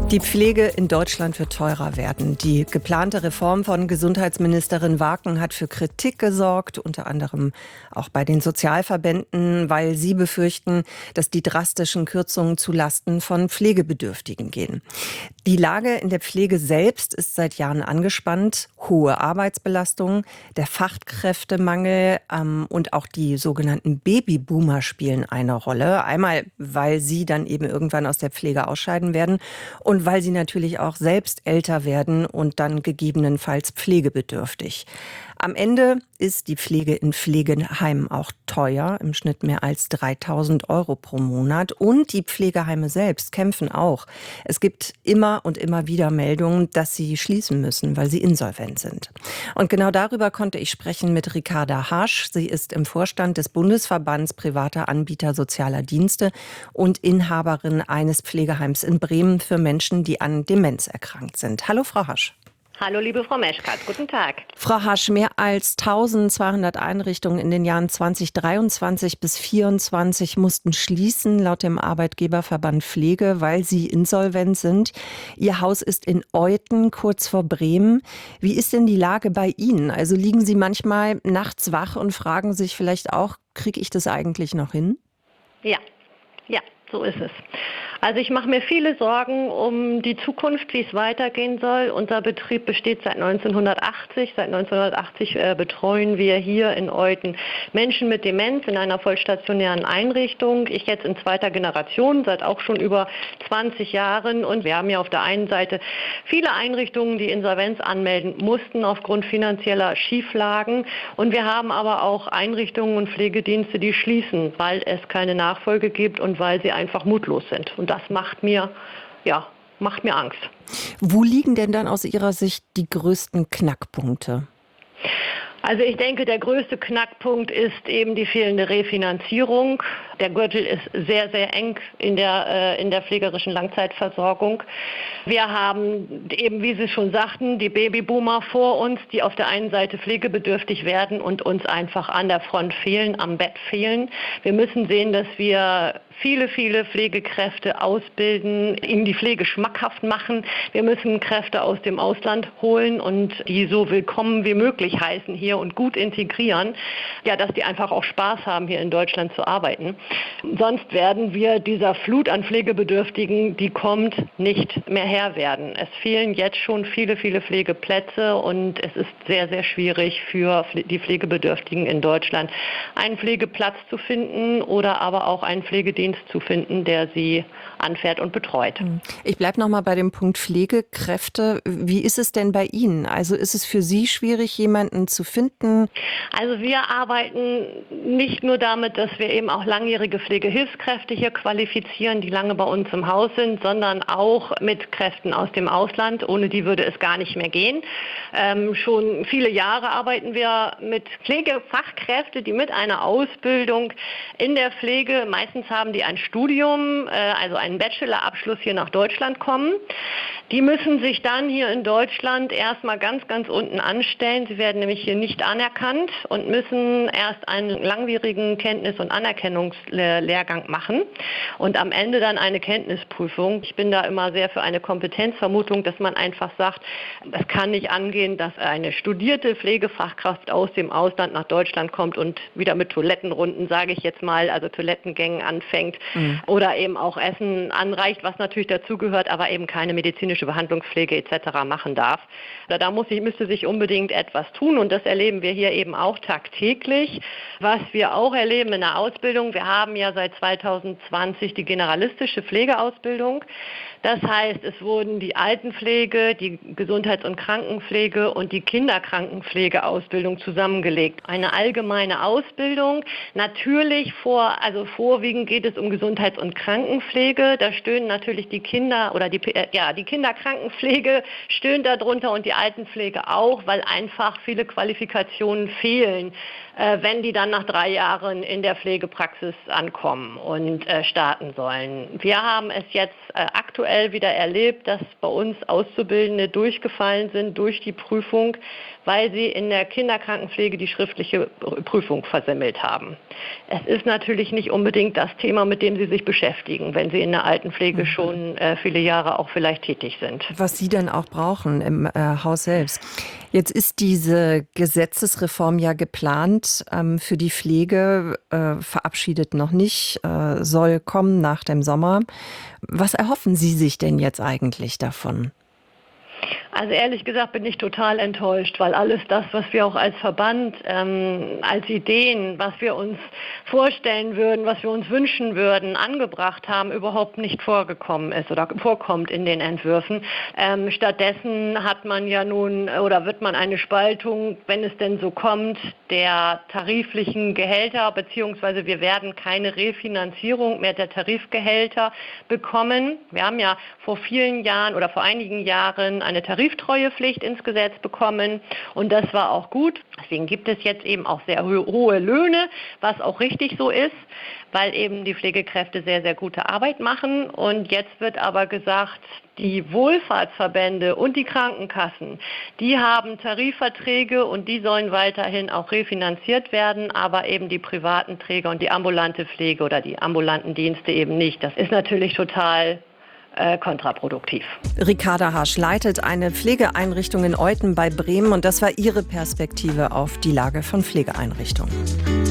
Die Pflege in Deutschland wird teurer werden. Die geplante Reform von Gesundheitsministerin Waken hat für Kritik gesorgt, unter anderem auch bei den Sozialverbänden, weil sie befürchten, dass die drastischen Kürzungen zu Lasten von Pflegebedürftigen gehen. Die Lage in der Pflege selbst ist seit Jahren angespannt. Hohe Arbeitsbelastung, der Fachkräftemangel und auch die sogenannten Babyboomer spielen eine Rolle. Einmal, weil sie dann eben irgendwann aus der Pflege ausscheiden werden und weil sie natürlich auch selbst älter werden und dann gegebenenfalls pflegebedürftig. Am Ende ist die Pflege in Pflegeheimen auch teuer, im Schnitt mehr als 3.000 € pro Monat. Und die Pflegeheime selbst kämpfen auch. Es gibt immer und immer wieder Meldungen, dass sie schließen müssen, weil sie insolvent sind. Und genau darüber konnte ich sprechen mit Ricarda Hasch. Sie ist im Vorstand des Bundesverbands privater Anbieter sozialer Dienste und Inhaberin eines Pflegeheims in Bremen für Menschen, die an Demenz erkrankt sind. Hallo, Frau Hasch. Hallo, liebe Frau Meschkat, guten Tag. Frau Hasch, mehr als 1.200 Einrichtungen in den Jahren 2023 bis 2024 mussten schließen, laut dem Arbeitgeberverband Pflege, weil sie insolvent sind. Ihr Haus ist in Euthen, kurz vor Bremen. Wie ist denn die Lage bei Ihnen? Also liegen Sie manchmal nachts wach und fragen sich vielleicht auch, kriege ich das eigentlich noch hin? Ja, so ist es. Also ich mache mir viele Sorgen um die Zukunft, wie es weitergehen soll. Unser Betrieb besteht seit 1980. Seit 1980 betreuen wir hier in Euthen Menschen mit Demenz in einer vollstationären Einrichtung. Ich jetzt in zweiter Generation, seit auch schon über 20 Jahren. Und wir haben ja auf der einen Seite viele Einrichtungen, die Insolvenz anmelden mussten aufgrund finanzieller Schieflagen. Und wir haben aber auch Einrichtungen und Pflegedienste, die schließen, weil es keine Nachfolge gibt und weil sie einfach mutlos sind. Und das macht mir Angst. Wo liegen denn dann aus Ihrer Sicht die größten Knackpunkte? Also ich denke, der größte Knackpunkt ist eben die fehlende Refinanzierung. Der Gürtel ist sehr, sehr eng in der pflegerischen Langzeitversorgung. Wir haben eben, wie Sie schon sagten, die Babyboomer vor uns, die auf der einen Seite pflegebedürftig werden und uns einfach an der Front fehlen, am Bett fehlen. Wir müssen sehen, dass wir viele Pflegekräfte ausbilden, ihnen die Pflege schmackhaft machen. Wir müssen Kräfte aus dem Ausland holen und die so willkommen wie möglich heißen hier und gut integrieren, ja, dass die einfach auch Spaß haben, hier in Deutschland zu arbeiten. Sonst werden wir dieser Flut an Pflegebedürftigen, die kommt, nicht mehr Herr werden. Es fehlen jetzt schon viele Pflegeplätze und es ist sehr, sehr schwierig für die Pflegebedürftigen in Deutschland, einen Pflegeplatz zu finden oder aber auch einen Pflegedienst zu finden, der sie anfährt und betreut. Ich bleibe noch mal bei dem Punkt Pflegekräfte. Wie ist es denn bei Ihnen? Also ist es für Sie schwierig, jemanden zu finden? Also wir arbeiten nicht nur damit, dass wir eben auch langjährige Pflegehilfskräfte hier qualifizieren, die lange bei uns im Haus sind, sondern auch mit Kräften aus dem Ausland. Ohne die würde es gar nicht mehr gehen. Schon viele Jahre arbeiten wir mit Pflegefachkräften, die mit einer Ausbildung in der Pflege, meistens haben die ein Studium, also einen Bachelorabschluss, hier nach Deutschland kommen. Die müssen sich dann hier in Deutschland erstmal ganz unten anstellen. Sie werden nämlich hier nicht anerkannt und müssen erst einen langwierigen Kenntnis- und Anerkennungslehrgang machen und am Ende dann eine Kenntnisprüfung. Ich bin da immer sehr für eine Kompetenzvermutung, dass man einfach sagt, es kann nicht angehen, dass eine studierte Pflegefachkraft aus dem Ausland nach Deutschland kommt und wieder mit Toilettenrunden, sage ich jetzt mal, also Toilettengängen anfängt oder eben auch Essen anreicht, was natürlich dazugehört, aber eben keine medizinische Behandlungspflege etc. machen darf. Da müsste sich unbedingt etwas tun und das erleben wir hier eben auch tagtäglich. Was wir auch erleben in der Ausbildung, wir haben ja seit 2020 die generalistische Pflegeausbildung. Das heißt, es wurden die Altenpflege, die Gesundheits- und Krankenpflege und die Kinderkrankenpflegeausbildung zusammengelegt. Eine allgemeine Ausbildung. Natürlich vorwiegend geht es um Gesundheits- und Krankenpflege. Da stöhnen natürlich die Kinder oder die Kinderkrankenpflege stöhnt darunter und die Altenpflege auch, weil einfach viele Qualifikationen fehlen, wenn die dann nach 3 Jahren in der Pflegepraxis ankommen und starten sollen. Wir haben es jetzt aktuell wieder erlebt, dass bei uns Auszubildende durchgefallen sind durch die Prüfung, weil sie in der Kinderkrankenpflege die schriftliche Prüfung versemmelt haben. Es ist natürlich nicht unbedingt das Thema, mit dem Sie sich beschäftigen, wenn Sie in der Altenpflege schon viele Jahre auch vielleicht tätig sind. Was Sie dann auch brauchen im Haus selbst. Jetzt ist diese Gesetzesreform ja geplant für die Pflege, verabschiedet noch nicht, soll kommen nach dem Sommer. Was erhoffen Sie sich denn jetzt eigentlich davon? Also ehrlich gesagt bin ich total enttäuscht, weil alles das, was wir auch als Verband, als Ideen, was wir uns vorstellen würden, was wir uns wünschen würden, angebracht haben, überhaupt nicht vorgekommen ist oder vorkommt in den Entwürfen. Stattdessen hat man ja nun oder wird man eine Spaltung, wenn es denn so kommt, der tariflichen Gehälter, beziehungsweise wir werden keine Refinanzierung mehr der Tarifgehälter bekommen. Wir haben ja vor vielen Jahren oder vor einigen Jahren eine Tariftreuepflicht ins Gesetz bekommen und das war auch gut. Deswegen gibt es jetzt eben auch sehr hohe Löhne, was auch richtig so ist, weil eben die Pflegekräfte sehr, sehr gute Arbeit machen. Und jetzt wird aber gesagt, die Wohlfahrtsverbände und die Krankenkassen, die haben Tarifverträge und die sollen weiterhin auch refinanziert werden, aber eben die privaten Träger und die ambulante Pflege oder die ambulanten Dienste eben nicht. Das ist natürlich total kontraproduktiv. Ricarda Hasch leitet eine Pflegeeinrichtung in Euthen bei Bremen und das war ihre Perspektive auf die Lage von Pflegeeinrichtungen.